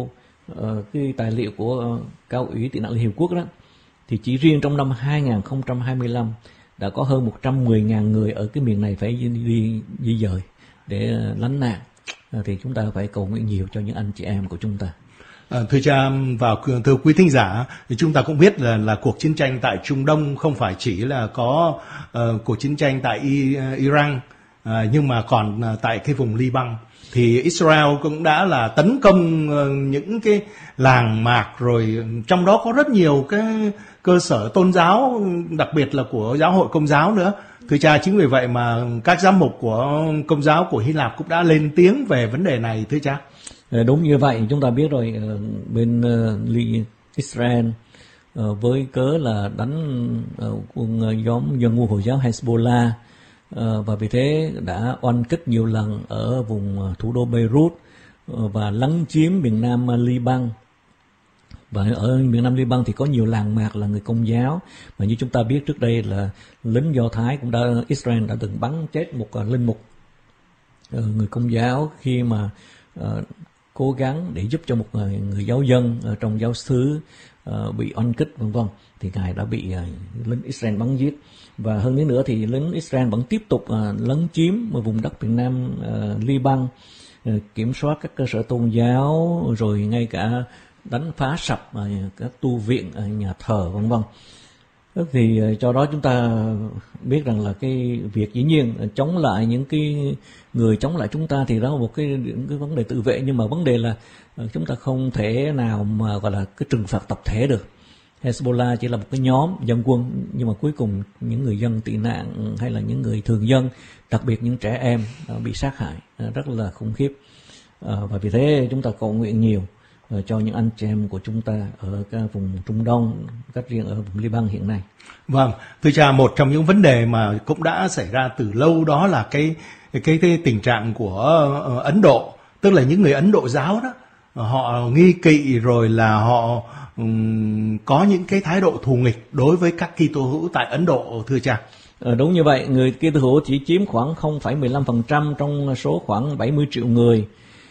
cái tài liệu của Cao ủy Tị nạn Liên Hiệp Quốc đó, thì chỉ riêng trong năm 2025 đã có hơn 110.000 người ở cái miền này phải di dời để lánh nạn. Thì chúng ta phải cầu nguyện nhiều cho những anh chị em của chúng ta. Thưa cha thưa quý thính giả, thì chúng ta cũng biết là cuộc chiến tranh tại Trung Đông không phải chỉ là có cuộc chiến tranh tại Iran, nhưng mà còn tại cái vùng Liban thì Israel cũng đã là tấn công những cái làng mạc, rồi trong đó có rất nhiều cái cơ sở tôn giáo, đặc biệt là của giáo hội Công giáo nữa. Thưa cha, chính vì vậy mà các giám mục của Công giáo của Hy Lạp cũng đã lên tiếng về vấn đề này, thưa cha. Đúng như vậy, chúng ta biết rồi, bên Israel với cớ là đánh quân nhóm dân quân Hồi giáo Hezbollah, và vì thế đã oanh kích nhiều lần ở vùng thủ đô Beirut và lấn chiếm miền nam Liban. Và ở miền nam Liban thì có nhiều làng mạc là người Công giáo, mà như chúng ta biết trước đây là lính Do Thái cũng Israel đã từng bắn chết một linh mục người Công giáo khi mà cố gắng để giúp cho một người giáo dân trong giáo xứ bị oanh kích vân vân, thì ngài đã bị lính Israel bắn giết. Và hơn nữa thì lính Israel vẫn tiếp tục lấn chiếm vùng đất miền nam Liban, kiểm soát các cơ sở tôn giáo, rồi ngay cả đánh phá sập các tu viện, nhà thờ vân vân. Thì cho đó chúng ta biết rằng là cái việc dĩ nhiên chống lại những cái người chống lại chúng ta thì đó là một cái vấn đề tự vệ, nhưng mà vấn đề là chúng ta không thể nào mà gọi là cái trừng phạt tập thể được. Hezbollah chỉ là một cái nhóm dân quân, nhưng mà cuối cùng những người dân tị nạn hay là những người thường dân, đặc biệt những trẻ em bị sát hại rất là khủng khiếp. Và vì thế chúng ta cầu nguyện nhiều cho những anh chị em của chúng ta ở các vùng Trung Đông, cách riêng ở vùng Liban hiện nay. Vâng, thưa cha, một trong những vấn đề mà cũng đã xảy ra từ lâu đó là cái tình trạng của Ấn Độ, tức là những người Ấn Độ giáo đó, họ nghi kỵ rồi là họ có những cái thái độ thù nghịch đối với các Kitô hữu tại Ấn Độ, thưa cha. Đúng như vậy, người Kitô hữu chỉ chiếm khoảng 0,15% trong số khoảng 70 triệu người.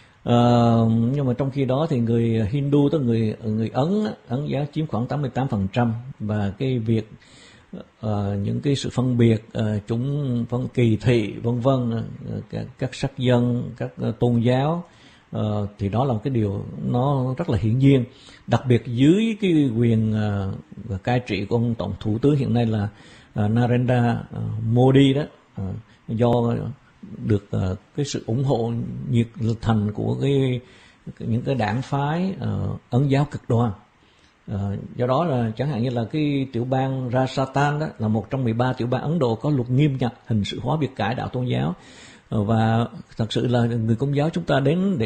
Nhưng mà trong khi đó thì người Hindu, tức người Ấn giáo chiếm khoảng 88%, và cái việc những cái sự phân biệt, chúng phân kỳ thị vân vân, các sắc dân, các tôn giáo, thì đó là một cái điều nó rất là hiển nhiên, đặc biệt dưới cái quyền cai trị của ông tổng thủ tướng hiện nay là Narendra Modi đó, do được cái sự ủng hộ nhiệt thành của những cái đảng phái Ấn giáo cực đoan. Do đó là chẳng hạn như là cái tiểu bang Rajasthan đó là một trong 13 tiểu bang Ấn Độ có luật nghiêm ngặt hình sự hóa việc cải đạo tôn giáo, và thật sự là người Công giáo chúng ta đến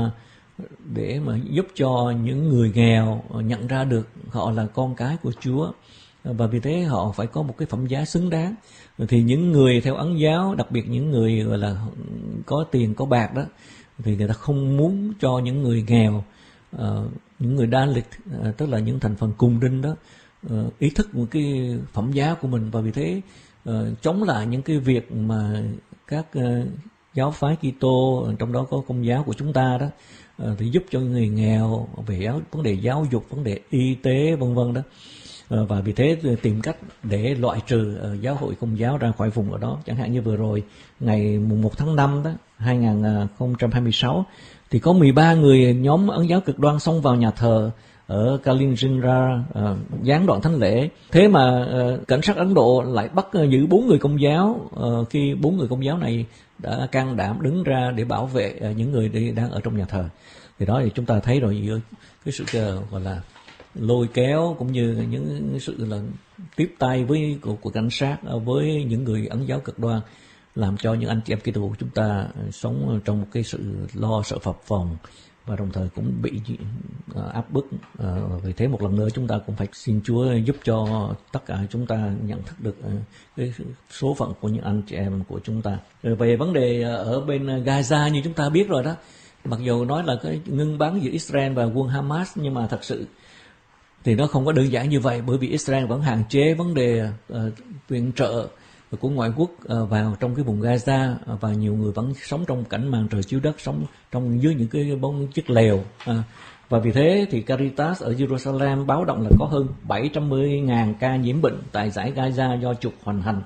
để mà giúp cho những người nghèo nhận ra được họ là con cái của Chúa, và vì thế họ phải có một cái phẩm giá xứng đáng. Thì những người theo Ấn giáo, đặc biệt những người gọi là có tiền có bạc đó, thì người ta không muốn cho những người nghèo, những người đa lịch, tức là những thành phần cùng đinh đó, ý thức một cái phẩm giá của mình, và vì thế chống lại những cái việc mà các giáo phái Kitô, trong đó có Công giáo của chúng ta đó, thì giúp cho người nghèo về vấn đề giáo dục, vấn đề y tế vân vân đó. Và vì thế tìm cách để loại trừ giáo hội Công giáo ra khỏi vùng ở đó. Chẳng hạn như vừa rồi ngày 1 tháng 5 đó, 2026 thì có 13 người nhóm Ấn giáo cực đoan xông vào nhà thờ ở Kalinjinra gián đoạn thánh lễ. Thế mà cảnh sát Ấn Độ lại bắt giữ 4 người Công giáo, khi 4 người Công giáo này đã can đảm đứng ra để bảo vệ những người đang ở trong nhà thờ. Thì đó thì chúng ta thấy rồi, cái sự gọi là lôi kéo cũng như những sự là tiếp tay với của cảnh sát với những người Ấn giáo cực đoan, làm cho những anh chị em Kitô của chúng ta sống trong một cái sự lo sợ phập phồng và đồng thời cũng bị áp bức. Vì thế một lần nữa chúng ta cũng phải xin Chúa giúp cho tất cả chúng ta nhận thức được cái số phận của những anh chị em của chúng ta. Rồi về vấn đề ở bên Gaza như chúng ta biết rồi đó, mặc dù nói là cái ngưng bắn giữa Israel và quân Hamas, nhưng mà thật sự thì nó không có đơn giản như vậy, bởi vì Israel vẫn hạn chế vấn đề viện trợ của ngoại quốc vào trong cái vùng Gaza, và nhiều người vẫn sống trong cảnh màn trời chiếu đất, sống trong dưới những cái bóng chiếc lều. Và vì thế thì Caritas ở Jerusalem báo động là có hơn 710.000 ca nhiễm bệnh tại giải Gaza do chuột hoành hành.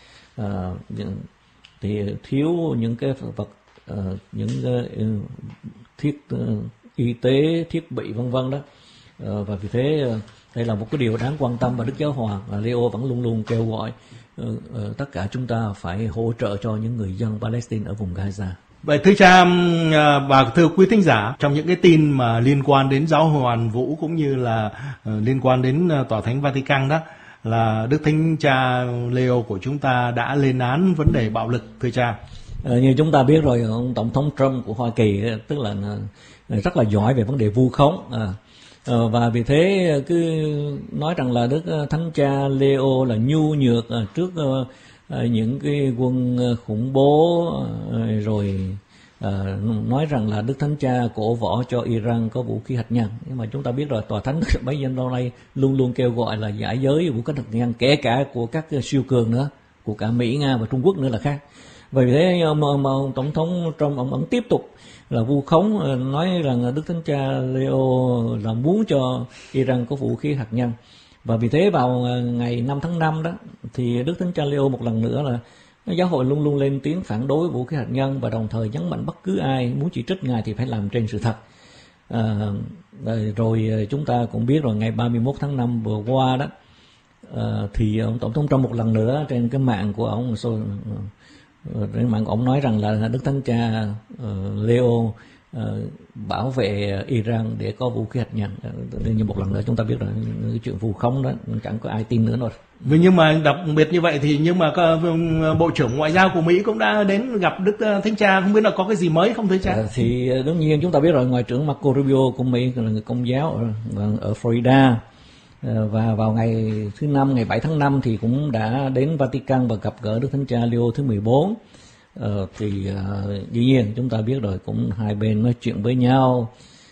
Thì thiếu những cái vật, những thiết y tế, thiết bị vân vân đó. Và vì thế đây là một cái điều đáng quan tâm, và Đức Giáo Hoàng Leo vẫn luôn luôn kêu gọi tất cả chúng ta phải hỗ trợ cho những người dân Palestine ở vùng Gaza. Vậy thưa cha và thưa quý thính giả, trong những cái tin mà liên quan đến Giáo Hoàng Vũ cũng như là liên quan đến Tòa Thánh Vatican đó, là Đức Thánh Cha Leo của chúng ta đã lên án vấn đề bạo lực, thưa cha. Như chúng ta biết rồi, ông Tổng thống Trump của Hoa Kỳ tức là rất là giỏi về vấn đề vu khống. Và vì thế cứ nói rằng là Đức Thánh Cha Leo là nhu nhược trước những cái quân khủng bố, rồi nói rằng là Đức Thánh Cha cổ võ cho Iran có vũ khí hạt nhân. Nhưng mà chúng ta biết rồi, Tòa Thánh bấy giờ lâu nay luôn luôn kêu gọi là giải giới vũ khí hạt nhân, kể cả của các siêu cường nữa, của cả Mỹ, Nga và Trung Quốc nữa là khác. Vì thế mà Tổng thống Trump ông tiếp tục là vu khống, nói rằng Đức Thánh Cha Leo là muốn cho Iran có vũ khí hạt nhân. Và vì thế vào ngày 5 tháng 5 đó thì Đức Thánh Cha Leo một lần nữa là giáo hội luôn luôn lên tiếng phản đối vũ khí hạt nhân, và đồng thời nhấn mạnh bất cứ ai muốn chỉ trích ngài thì phải làm trên sự thật. Rồi chúng ta cũng biết rồi, ngày 31 tháng 5 vừa qua đó thì ông Tổng thống Trump một lần nữa trên cái mạng của ông, trên mạng của ông nói rằng là Đức Thánh Cha Leo bảo vệ Iran để có vũ khí hạt nhân. Nhưng một lần nữa chúng ta biết là cái chuyện vu khống đó chẳng có ai tin nữa rồi. Nhưng mà đặc biệt như vậy thì Bộ trưởng Ngoại giao của Mỹ cũng đã đến gặp Đức Thánh Cha, không biết là có cái gì mới không thưa cha? Thì đương nhiên chúng ta biết rồi, Ngoại trưởng Marco Rubio của Mỹ là người Công giáo ở Florida, và vào ngày thứ Năm, ngày 7 tháng 5 thì cũng đã đến Vatican và gặp gỡ Đức Thánh Cha Leo thứ 14. Dĩ nhiên chúng ta biết rồi, cũng hai bên nói chuyện với nhau.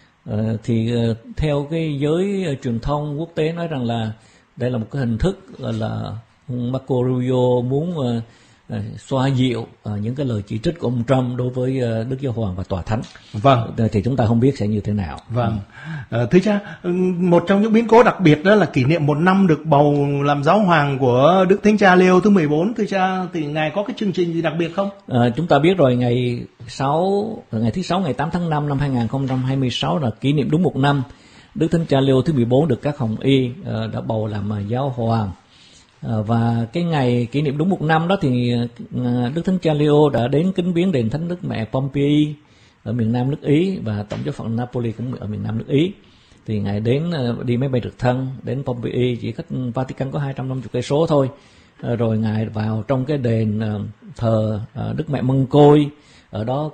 Theo cái giới truyền thông quốc tế nói rằng là đây là một cái hình thức là Marco Rubio muốn xoa dịu những cái lời chỉ trích của ông Trump đối với Đức Giáo Hoàng và Tòa Thánh. Vâng. Thì chúng ta không biết sẽ như thế nào. Vâng. Thưa cha, một trong những biến cố đặc biệt đó là kỷ niệm 1 năm được bầu làm giáo hoàng của Đức Thánh Cha Leo thứ 14. Thưa cha, thì ngài có cái chương trình gì đặc biệt không? Chúng ta biết rồi, ngày thứ 6 ngày 8 tháng 5 năm 2026 là kỷ niệm đúng 1 năm Đức Thánh Cha Leo thứ 14 được các hồng y đã bầu làm giáo hoàng. Và cái ngày kỷ niệm đúng 1 năm đó thì Đức Thánh Cha Leo đã đến kính viếng đền Thánh Đức Mẹ Pompei ở miền Nam nước Ý, và Tổng giáo phận Napoli cũng ở miền Nam nước Ý. Thì ngài đến đi máy bay trực thăng đến Pompei, chỉ cách Vatican có 250 cây số thôi. Rồi ngài vào trong cái đền thờ Đức Mẹ Mân Côi, ở đó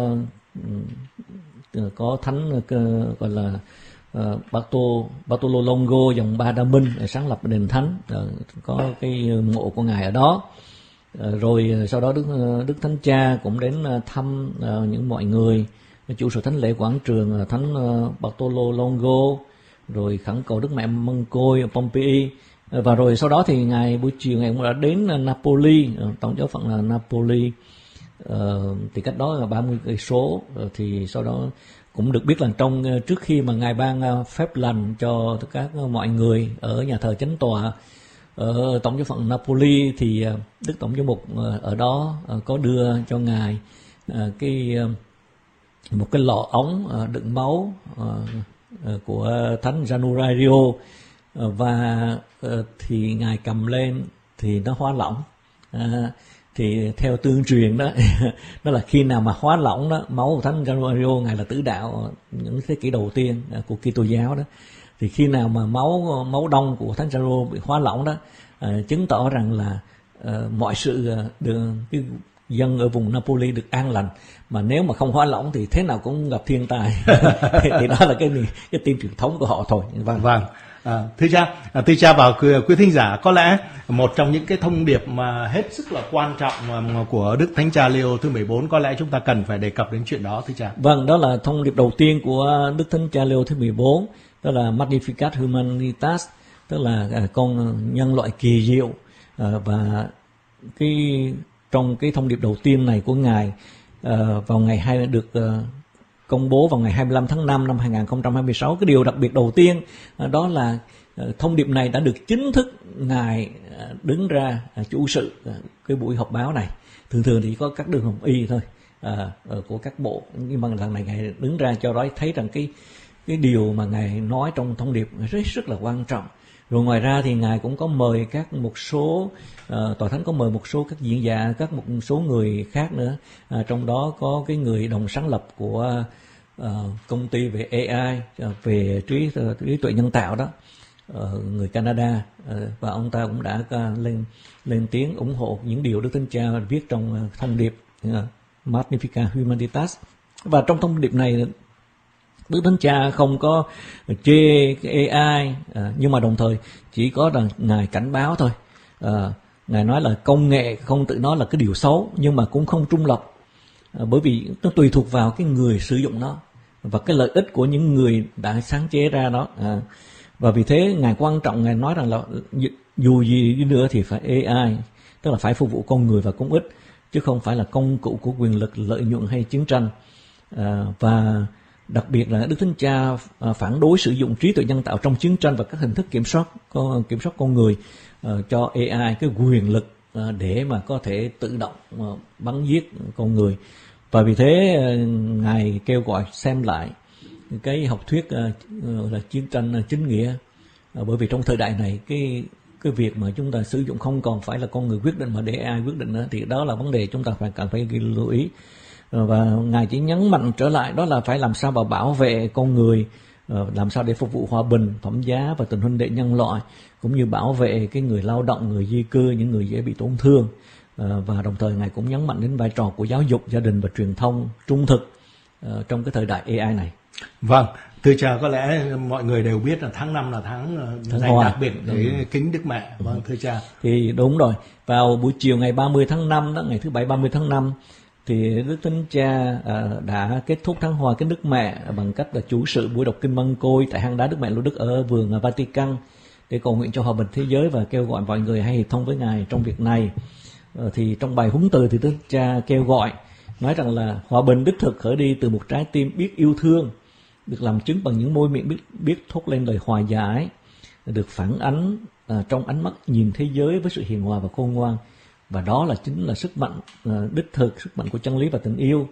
có thánh gọi là Bartolo Longo dòng Ba Đa Minh sáng lập đền thánh, có cái mộ của ngài ở đó. Rồi sau đó Đức Thánh Cha cũng đến thăm những mọi người, chủ sự thánh lễ quảng trường thánh Bartolo Longo, rồi khẩn cầu Đức Mẹ Mân Côi ở Pompei. Và rồi sau đó thì ngày buổi chiều ngài cũng đã đến Napoli, tổng giáo phận là Napoli, thì cách đó là 30 cây số. Thì sau đó cũng được biết là trước khi mà ngài ban phép lành cho tất cả mọi người ở nhà thờ chánh tòa ở tổng giáo phận Napoli, thì Đức Tổng giám mục ở đó có đưa cho ngài một cái lọ ống đựng máu của Thánh Januario, và thì Ngài cầm lên thì nó hóa lỏng. Thì theo tương truyền đó đó là khi nào mà hóa lỏng đó, máu của Thánh Januario, Ngài là tử đạo những thế kỷ đầu tiên của Kitô giáo đó, thì khi nào mà máu đông của Thánh Januario bị hóa lỏng đó, chứng tỏ rằng là mọi sự cái dân ở vùng Napoli được an lành, mà nếu mà không hóa lỏng thì thế nào cũng gặp thiên tai. Thì đó là cái tin truyền thống của họ thôi. Vâng. Thưa cha và quý thính giả, có lẽ một trong những cái thông điệp mà hết sức là quan trọng của Đức Thánh Cha Leo thứ 14, có lẽ chúng ta cần phải đề cập đến chuyện đó, thưa cha. Vâng, đó là thông điệp đầu tiên của Đức Thánh Cha Leo thứ 14, đó là Magnificat Humanitas, tức là con nhân loại kỳ diệu. Và trong cái thông điệp đầu tiên này của Ngài, vào ngày được công bố vào ngày 25 tháng 5 năm 2026, cái điều đặc biệt đầu tiên đó là thông điệp này đã được chính thức Ngài đứng ra chủ sự cái buổi họp báo này. Thường thì chỉ có các đường hồng y thôi của các bộ, nhưng mà lần này Ngài đứng ra cho đó thấy rằng cái điều mà Ngài nói trong thông điệp rất là quan trọng. Rồi ngoài ra thì Ngài cũng có mời một số Tòa Thánh có mời một số các diễn giả, một số người khác nữa, trong đó có cái người đồng sáng lập của công ty về AI, về trí tuệ nhân tạo đó, người Canada, và ông ta cũng đã lên tiếng ủng hộ những điều Đức Thánh Cha viết trong thông điệp Magnificat Humanitas. Và trong thông điệp này, Đức Thánh Cha không có chê cái AI, nhưng mà đồng thời chỉ có rằng Ngài cảnh báo thôi. Ngài nói là công nghệ không tự nói là cái điều xấu, nhưng mà cũng không trung lập, bởi vì nó tùy thuộc vào cái người sử dụng nó và cái lợi ích của những người đã sáng chế ra nó. Và vì thế Ngài quan trọng, Ngài nói rằng là dù gì đi nữa thì phải AI, tức là phải phục vụ con người và công ích, chứ không phải là công cụ của quyền lực, lợi nhuận hay chiến tranh. Và đặc biệt là Đức Thánh Cha phản đối sử dụng trí tuệ nhân tạo trong chiến tranh và các hình thức kiểm soát con người, cho AI cái quyền lực để mà có thể tự động bắn giết con người. Và vì thế Ngài kêu gọi xem lại cái học thuyết là chiến tranh chính nghĩa, bởi vì trong thời đại này cái việc mà chúng ta sử dụng không còn phải là con người quyết định mà để AI quyết định nữa, thì đó là vấn đề chúng ta cần phải lưu ý. Và Ngài chỉ nhấn mạnh trở lại đó là phải làm sao mà bảo vệ con người, làm sao để phục vụ hòa bình, phẩm giá và tình huynh đệ nhân loại, cũng như bảo vệ cái người lao động, người di cư, những người dễ bị tổn thương. Và đồng thời Ngài cũng nhấn mạnh đến vai trò của giáo dục, gia đình và truyền thông trung thực trong cái thời đại AI này. Vâng, thưa cha, có lẽ mọi người đều biết là tháng 5 là tháng dành đặc biệt để kính Đức Mẹ. Vâng, thưa cha. Thì đúng rồi, vào buổi chiều ngày 30 tháng 5 đó, ngày thứ Bảy 30 tháng 5, thì Đức Thánh Cha đã kết thúc tháng Hoa kính Đức Mẹ bằng cách là chủ sự buổi đọc kinh Mân Côi tại hang đá Đức Mẹ Lô Đức ở vườn Vatican, để cầu nguyện cho hòa bình thế giới và kêu gọi mọi người hãy hiệp thông với Ngài trong việc này. Thì trong bài huấn từ thì Đức Cha kêu gọi, nói rằng là hòa bình đích thực khởi đi từ một trái tim biết yêu thương, được làm chứng bằng những môi miệng biết thốt lên lời hòa giải, được phản ánh trong ánh mắt nhìn thế giới với sự hiền hòa và khôn ngoan. Và đó chính là sức mạnh đích thực, sức mạnh của chân lý và tình yêu.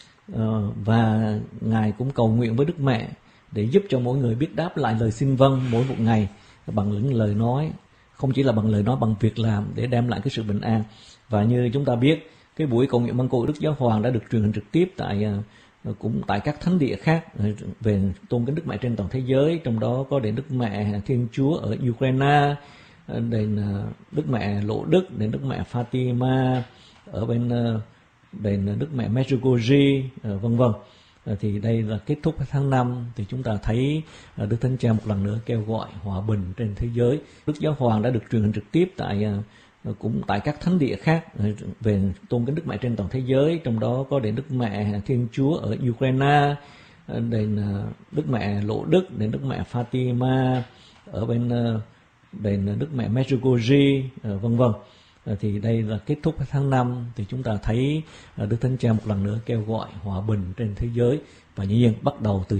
Và Ngài cũng cầu nguyện với Đức Mẹ để giúp cho mỗi người biết đáp lại lời xin vâng mỗi một ngày bằng những lời nói, không chỉ là bằng lời nói, bằng việc làm, để đem lại cái sự bình an. Và như chúng ta biết, cái buổi cầu nguyện Mân Côi Đức Giáo Hoàng đã được truyền hình trực tiếp cũng tại các thánh địa khác về tôn kính Đức Mẹ trên toàn thế giới, trong đó có đền Đức Mẹ Thiên Chúa ở Ukraine, đền Đức Mẹ Lộ Đức, đền Đức Mẹ Fatima ở bên đền Đức Mẹ Medjugorje, vân vân. Thì đây là kết thúc tháng 5, thì chúng ta thấy Đức Thánh Cha một lần nữa kêu gọi hòa bình trên thế giới. Đức Giáo Hoàng đã được truyền hình trực tiếp cũng tại các thánh địa khác về tôn kính Đức Mẹ trên toàn thế giới, trong đó có đền Đức Mẹ Thiên Chúa ở Ukraine, đền Đức Mẹ Lộ Đức, đền Đức Mẹ Fatima ở bên đền Đức Mẹ Medjugorje, vân vân. Thì đây là kết thúc tháng 5, thì chúng ta thấy Đức Thánh Cha một lần nữa kêu gọi hòa bình trên thế giới, và dĩ nhiên bắt đầu từ